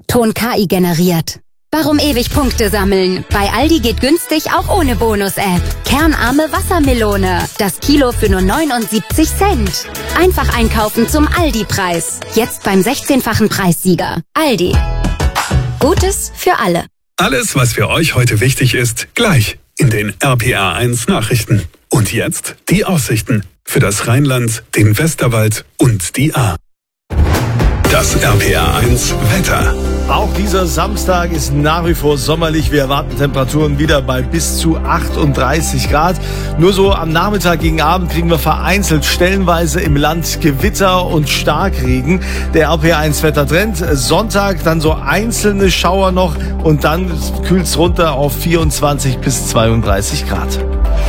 Ton KI generiert. Warum ewig Punkte sammeln? Bei Aldi geht günstig auch ohne Bonus-App. Kernarme Wassermelone. Das Kilo für nur 79 Cent. Einfach einkaufen zum Aldi-Preis. Jetzt beim 16-fachen Preissieger. Aldi. Gutes für alle. Alles, was für euch heute wichtig ist, gleich in den RPR1 Nachrichten. Und jetzt die Aussichten für das Rheinland, den Westerwald und die Ahr. Das RPR1 Wetter. Auch dieser Samstag ist nach wie vor sommerlich. Wir erwarten Temperaturen wieder bei bis zu 38 Grad. Nur so am Nachmittag gegen Abend kriegen wir vereinzelt stellenweise im Land Gewitter und Starkregen. Der RPR1 Wettertrend. Sonntag dann so einzelne Schauer noch und dann kühlt es runter auf 24 bis 32 Grad.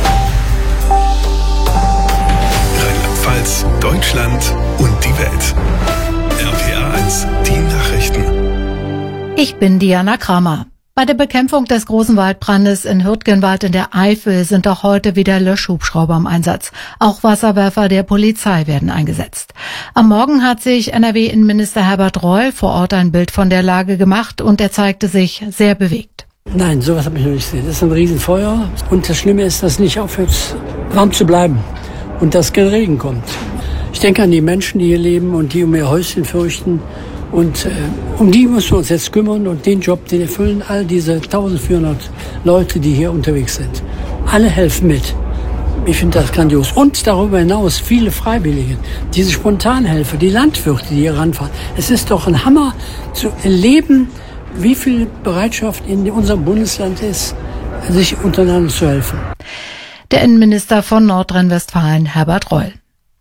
Rheinland-Pfalz, Deutschland und die Welt. RPR1, die Nachrichten. Ich bin Diana Kramer. Bei der Bekämpfung des großen Waldbrandes in Hürtgenwald in der Eifel sind auch heute wieder Löschhubschrauber im Einsatz. Auch Wasserwerfer der Polizei werden eingesetzt. Am Morgen hat sich NRW-Innenminister Herbert Reul vor Ort ein Bild von der Lage gemacht und er zeigte sich sehr bewegt. Nein, sowas habe ich noch nicht gesehen. Das ist ein Riesenfeuer und das Schlimme ist, dass es nicht aufhört, warm zu bleiben und dass kein Regen kommt. Ich denke an die Menschen, die hier leben und die um ihr Häuschen fürchten. Und um die müssen wir uns jetzt kümmern und den Job, den erfüllen all diese 1400 Leute, die hier unterwegs sind. Alle helfen mit. Ich finde das grandios. Und darüber hinaus viele Freiwillige, diese Spontanhelfer, die Landwirte, die hier ranfahren. Es ist doch ein Hammer zu erleben, wie viel Bereitschaft in unserem Bundesland ist, sich untereinander zu helfen. Der Innenminister von Nordrhein-Westfalen, Herbert Reul.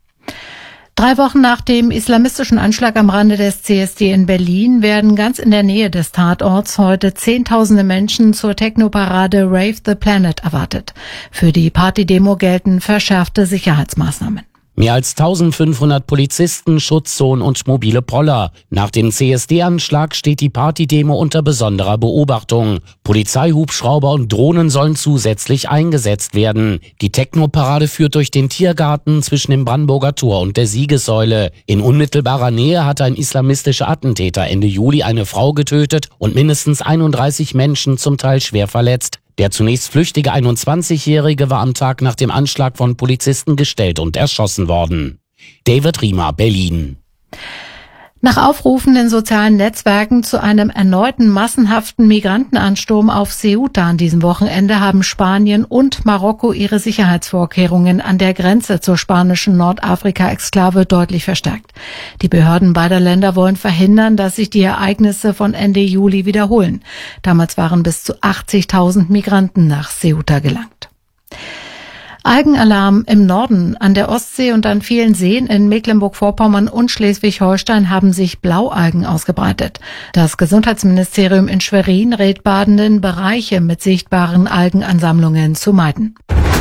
3 Wochen nach dem islamistischen Anschlag am Rande des CSD in Berlin werden ganz in der Nähe des Tatorts heute Zehntausende Menschen zur Technoparade Rave the Planet erwartet. Für die Partydemo gelten verschärfte Sicherheitsmaßnahmen. Mehr als 1500 Polizisten, Schutzzonen und mobile Poller. Nach dem CSD-Anschlag steht die Partydemo unter besonderer Beobachtung. Polizeihubschrauber und Drohnen sollen zusätzlich eingesetzt werden. Die Technoparade führt durch den Tiergarten zwischen dem Brandenburger Tor und der Siegessäule. In unmittelbarer Nähe hatte ein islamistischer Attentäter Ende Juli eine Frau getötet und mindestens 31 Menschen zum Teil schwer verletzt. Der zunächst flüchtige 21-Jährige war am Tag nach dem Anschlag von Polizisten gestellt und erschossen worden. David Riemer, Berlin. Nach Aufrufen in sozialen Netzwerken zu einem erneuten massenhaften Migrantenansturm auf Ceuta an diesem Wochenende haben Spanien und Marokko ihre Sicherheitsvorkehrungen an der Grenze zur spanischen Nordafrika-Exklave deutlich verstärkt. Die Behörden beider Länder wollen verhindern, dass sich die Ereignisse von Ende Juli wiederholen. Damals waren bis zu 80.000 Migranten nach Ceuta gelangt. Algenalarm im Norden. An der Ostsee und an vielen Seen in Mecklenburg-Vorpommern und Schleswig-Holstein haben sich Blaualgen ausgebreitet. Das Gesundheitsministerium in Schwerin rät Badenden, Bereiche mit sichtbaren Algenansammlungen zu meiden.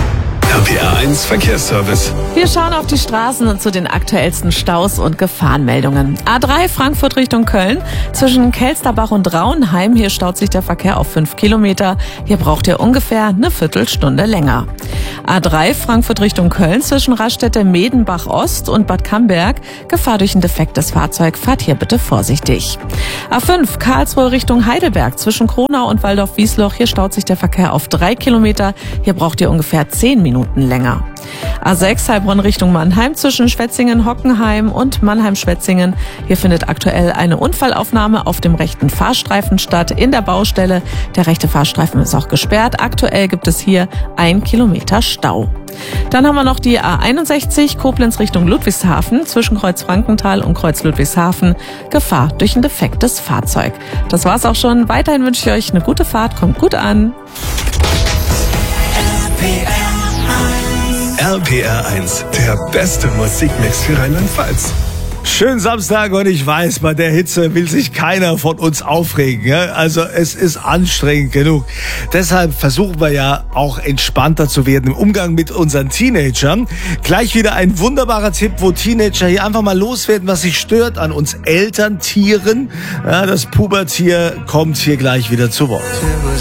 RPR1 Verkehrsservice. Wir schauen auf die Straßen und zu den aktuellsten Staus und Gefahrenmeldungen. A3 Frankfurt Richtung Köln. Zwischen Kelsterbach und Rauenheim. Hier staut sich der Verkehr auf 5 Kilometer. Hier braucht ihr ungefähr eine Viertelstunde länger. A3 Frankfurt Richtung Köln. Zwischen Raststätte Medenbach Ost und Bad Camberg. Gefahr durch ein defektes Fahrzeug. Fahrt hier bitte vorsichtig. A5 Karlsruhe Richtung Heidelberg. Zwischen Kronau und Waldorf-Wiesloch. Hier staut sich der Verkehr auf 3 Kilometer. Hier braucht ihr ungefähr 10 Minuten länger. A6 Heilbronn Richtung Mannheim zwischen Schwetzingen-Hockenheim und Mannheim-Schwetzingen. Hier findet aktuell eine Unfallaufnahme auf dem rechten Fahrstreifen statt in der Baustelle. Der rechte Fahrstreifen ist auch gesperrt. Aktuell gibt es hier 1 Kilometer Stau. Dann haben wir noch die A61 Koblenz Richtung Ludwigshafen zwischen Kreuz Frankenthal und Kreuz Ludwigshafen. Gefahr durch ein defektes Fahrzeug. Das war's auch schon. Weiterhin wünsche ich euch eine gute Fahrt. Kommt gut an. RPR1, der beste Musikmix für Rheinland-Pfalz. Schönen Samstag und ich weiß, bei der Hitze will sich keiner von uns aufregen. Ja? Also es ist anstrengend genug. Deshalb versuchen wir ja auch entspannter zu werden im Umgang mit unseren Teenagern. Gleich wieder ein wunderbarer Tipp, wo Teenager hier einfach mal loswerden, was sie stört an uns Elterntieren. Ja, das Pubertier kommt hier gleich wieder zu Wort.